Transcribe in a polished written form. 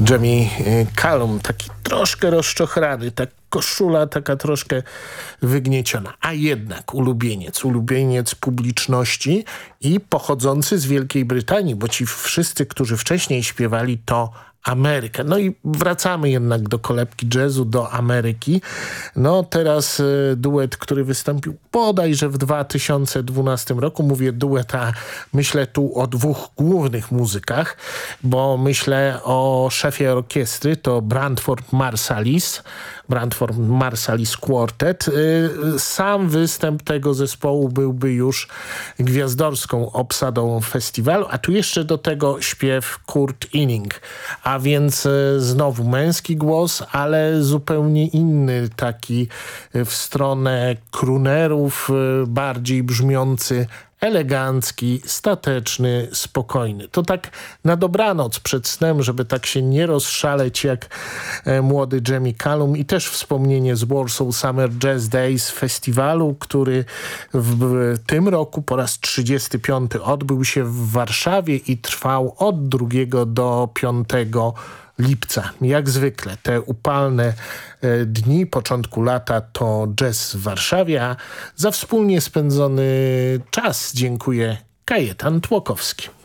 Jamie Cullum, taki troszkę rozczochrany, tak koszula taka troszkę wygnieciona, a jednak ulubieniec publiczności i pochodzący z Wielkiej Brytanii, bo ci wszyscy, którzy wcześniej śpiewali, to Ameryka. No i wracamy jednak do kolebki jazzu, do Ameryki. No teraz duet, który wystąpił bodajże w 2012 roku. Mówię duet, a myślę tu o dwóch głównych muzykach, bo myślę o szefie orkiestry, to Branford Marsalis Quartet. Sam występ tego zespołu byłby już gwiazdorską obsadą festiwalu, a tu jeszcze do tego śpiew Kurt Inning, a więc znowu męski głos, ale zupełnie inny, taki w stronę croonerów, bardziej brzmiący, elegancki, stateczny, spokojny. To tak na dobranoc przed snem, żeby tak się nie rozszaleć jak młody Jamie Cullum, i też wspomnienie z Warsaw Summer Jazz Days, festiwalu, który w tym roku po raz 35 odbył się w Warszawie i trwał od 2 do 5 lipca. Jak zwykle te upalne dni początku lata to jazz w Warszawie, a za wspólnie spędzony czas dziękuję Kajetan Tłokowski.